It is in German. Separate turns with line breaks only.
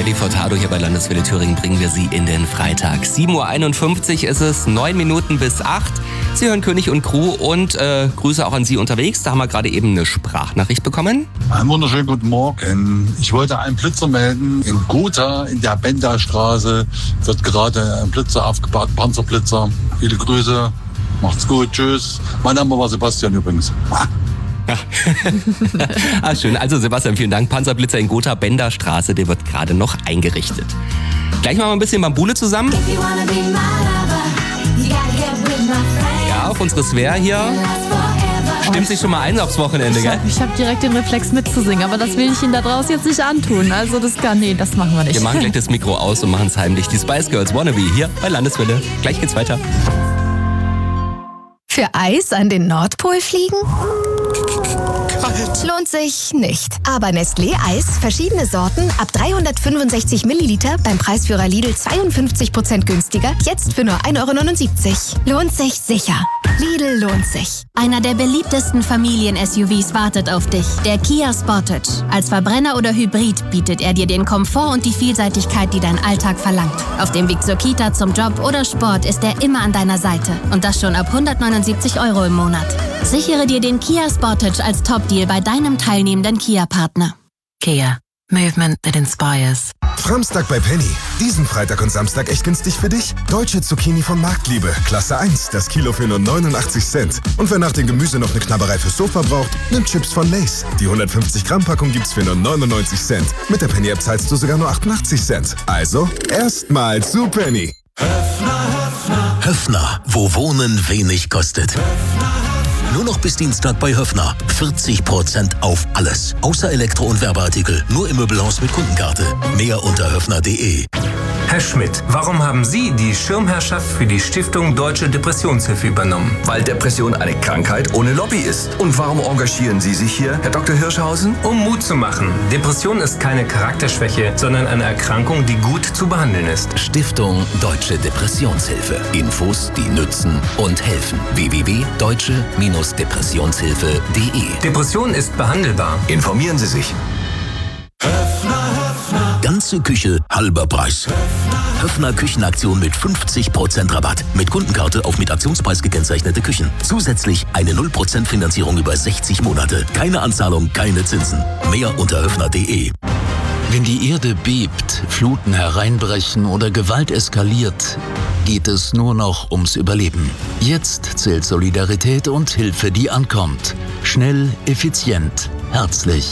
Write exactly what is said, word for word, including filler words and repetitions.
Nelly Furtado hier bei Landeswelle Thüringen bringen wir Sie in den Freitag. sieben Uhr einundfünfzig ist es, neun Minuten bis acht. Sie hören König und Crew und äh, Grüße auch an Sie unterwegs. Da haben wir gerade eben eine Sprachnachricht bekommen.
Einen wunderschönen guten Morgen. Ich wollte einen Blitzer melden. In Gotha in der Benderstraße wird gerade ein Blitzer aufgebaut, Panzerblitzer. Viele Grüße. Macht's gut. Tschüss. Mein Name war Sebastian übrigens.
Ja. Ah, schön. Also Sebastian, vielen Dank. Panzerblitzer in Gotha, Benderstraße, der wird gerade noch eingerichtet. Gleich machen wir ein bisschen Bambule zusammen. Ja, auf unsere Svea hier. Stimmt sich schon mal ein aufs Wochenende,
ich
gell?
Hab, ich habe direkt den Reflex mitzusingen, aber das will ich Ihnen da draußen jetzt nicht antun. Also das kann, nee, das machen wir nicht.
Wir machen gleich das Mikro aus und machen es heimlich. Die Spice Girls Wannabe hier bei Landeswelle. Gleich geht's weiter.
Für Eis an den Nordpol fliegen? Lohnt sich nicht. Aber Nestlé Eis, verschiedene Sorten, ab dreihundertfünfundsechzig Milliliter, beim Preisführer Lidl zweiundfünfzig Prozent günstiger, jetzt für nur ein Euro neunundsiebzig. Lohnt sich sicher. Lidl lohnt sich.
Einer der beliebtesten Familien-S U Vs wartet auf dich, der Kia Sportage. Als Verbrenner oder Hybrid bietet er dir den Komfort und die Vielseitigkeit, die dein Alltag verlangt. Auf dem Weg zur Kita, zum Job oder Sport ist er immer an deiner Seite. Und das schon ab hundertneunundsiebzig Euro im Monat. Sichere dir den Kia Sportage als Top-Deal bei deinem teilnehmenden Kia-Partner.
Kia. Movement that inspires.
Samstag bei Penny. Diesen Freitag und Samstag echt günstig für dich? Deutsche Zucchini von Marktliebe. Klasse eins. Das Kilo für nur neunundachtzig Cent. Und wer nach dem Gemüse noch eine Knabberei fürs Sofa braucht, nimmt Chips von Lay's. Die hundertfünfzig Gramm Packung gibt's für nur neunundneunzig Cent. Mit der Penny-App zahlst du sogar nur achtundachtzig Cent. Also, erstmal zu Penny.
Höffner, Höffner. Höffner, wo Wohnen wenig kostet. Nur noch bis Dienstag bei Höffner. vierzig Prozent auf alles. Außer Elektro- und Werbeartikel. Nur im Möbelhaus mit Kundenkarte. Mehr unter höffner punkt de.
Herr Schmidt, warum haben Sie die Schirmherrschaft für die Stiftung Deutsche Depressionshilfe übernommen?
Weil Depression eine Krankheit ohne Lobby ist. Und warum engagieren Sie sich hier, Herr Doktor Hirschhausen?
Um Mut zu machen. Depression ist keine Charakterschwäche, sondern eine Erkrankung, die gut zu behandeln ist.
Stiftung Deutsche Depressionshilfe. Infos, die nützen und helfen. w w w punkt deutsche Depressionshilfe punkt de.
Depression ist behandelbar.
Informieren Sie sich.
Höffner, Höffner. Ganze Küche, halber Preis. Höffner, Höffner Küchenaktion mit fünfzig Prozent Rabatt. Mit Kundenkarte auf mit Aktionspreis gekennzeichnete Küchen. Zusätzlich eine null Prozent Finanzierung über sechzig Monate. Keine Anzahlung, keine Zinsen. Mehr unter höffner punkt de.
Wenn die Erde bebt, Fluten hereinbrechen oder Gewalt eskaliert, geht es nur noch ums Überleben. Jetzt zählt Solidarität und Hilfe, die ankommt. Schnell, effizient, herzlich.